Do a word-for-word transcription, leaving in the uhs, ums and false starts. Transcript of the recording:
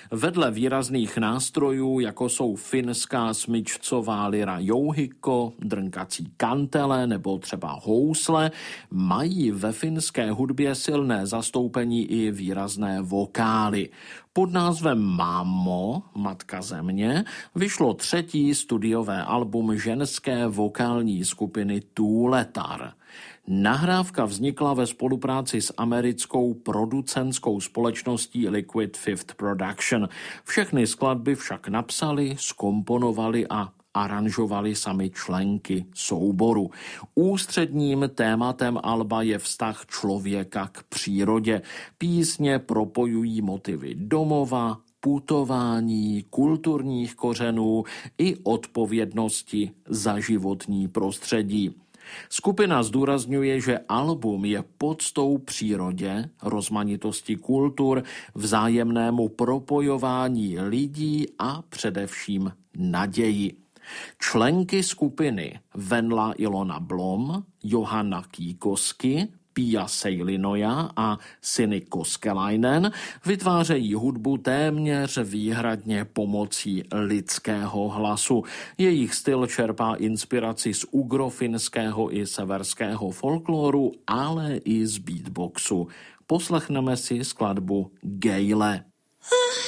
Vedle výrazných nástrojů, jako jsou finská smyčcová lira jouhiko, drnkací kantele nebo třeba housle, mají ve finské hudbě silné zastoupení i výrazné vokály. Pod názvem Mámo, Matka země, vyšlo třetí studiové album ženské vokální skupiny Tuuletar. Nahrávka vznikla ve spolupráci s americkou producentskou společností Liquid Fifth Production. Všechny skladby však napsali, zkomponovali a aranžovali sami členky souboru. Ústředním tématem alba je vztah člověka k přírodě. Písně propojují motivy domova, putování, kulturních kořenů i odpovědnosti za životní prostředí. Skupina zdůrazňuje, že album je poctou přírodě, rozmanitosti kultur, vzájemnému propojování lidí a především naději. Členky skupiny Venla Ilona Blom, Johanna Kiikoski, Pia Seilinoja a Sini Koskelainen vytvářejí hudbu téměř výhradně pomocí lidského hlasu. Jejich styl čerpá inspiraci z ugrofinského i severského folkloru, ale i z beatboxu. Poslechneme si skladbu Gejle.